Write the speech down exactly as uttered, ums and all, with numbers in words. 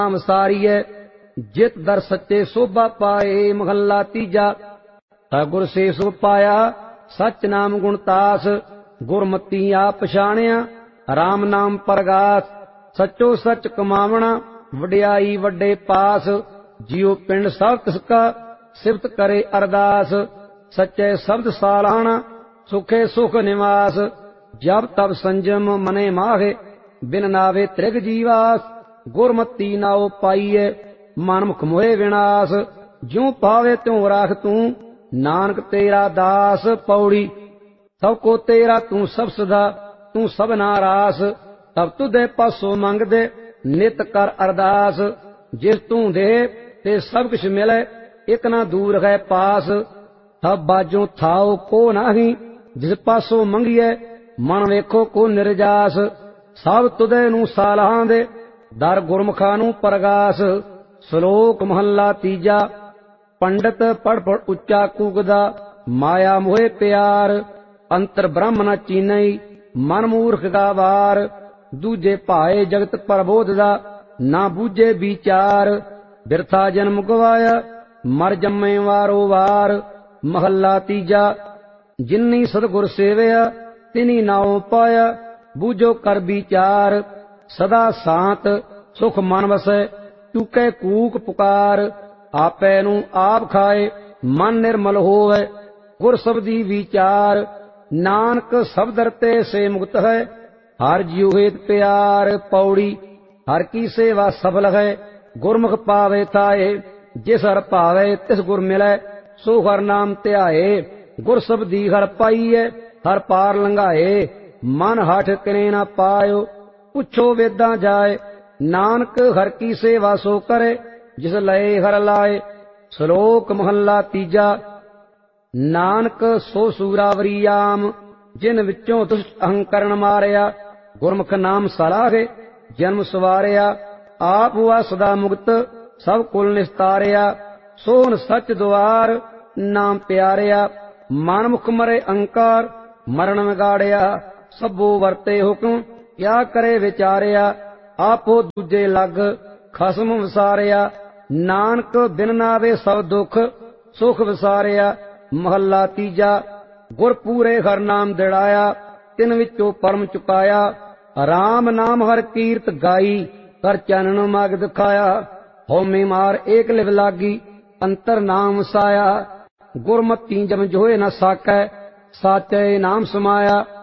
नाम सारिय जित दर सच्चे शोभा पाए। महला तीजा गुर से सुख पाया सच नाम गुणतास। गुरमती आप पछाणिया राम नाम परगास। सचो सच कमावना वड्याई वड्डे पास। जियो पिंड सब तिसका सिफत करे अरदास। सच्चे शब्द सालाना सुखे सुख निवास। जब तब संजम मने माहे बिन नावे त्रिग जीवास। गुरमती नाओ पाईए मनमुख मोहे विनाश। ज्यों पावे त्यों राख तू नानक तेरा दास। पौड़ी सबको तेरा तू सब सदा तू सब नारास। तब तुदे पासों मंग दे नित कर अरदास। जिस तू दे ते सब कुछ मिले एक ना दूर है पास। तब बाजों थाओ को नाही जिस पासों मंगिए मन वेखो को निर्जास। सब तुदे नू सालां दे दर गुरमुखा नू परगास। श्लोक महला तीजा पंडित पढ़ पढ़ उच्चा कूकदा माया मोहे प्यार। अंतर ब्रह्म न चीनई मन मूर्ख का वार। दूजे भाए जगत प्रबोध दा ना बूझे विचार। बिरथा जन्म गवाया मर जम्मे वारो वार। महला तीजा जिन्नी सतगुर सेवया तिनी नाओ पाया। बूझो कर विचार सदा शांत सुख मन वसै। चुके कूक पुकार आपै नू आप खाए मन निर्मल होवे। गुर शब्दी विचार नानक शब्द रते से मुक्त है। हर जीव हेत प्यार। पौड़ी हर की सेवा सफल है गुरमुख पावे थाए। जिस हर पावे तिस गुर मिलै सो हर नाम ध्याए। गुर शब्दी हर पाईए हर पार लंघाए। मन हठ किने न पायो पुछो वेदां जाए। नानक हर की सेवा सो करे जिस लए हर लाए। श्लोक महला तीजा नानक सो सूरावरीयाम जिन विचों दुष्ट अहंकरण मारिया। गुरमुख नाम सलाहे जन्म सवारिया। आप हुआ सदा मुक्त सब कुल निस्तारिया। सोन सच द्वार नाम प्यारिया। मन मुख मरे अंकार मरण विगाड़िया। सबो वरते हुक्म क्या करे विचारिया। आपो दूजे लग खसम विसारिया। नानक बिन नावे सब दुख सुख विसारिया। महला तीजा गुर पूरे हर नाम दिड़ाया तिन विचों परम चुकाया। राम नाम हर कीरत गाई कर चानन मार्ग दिखाया। होमे मार एक लिव लागी अंतर नाम साया। गुरमती जम जोए न साकै साचे नाम समाया।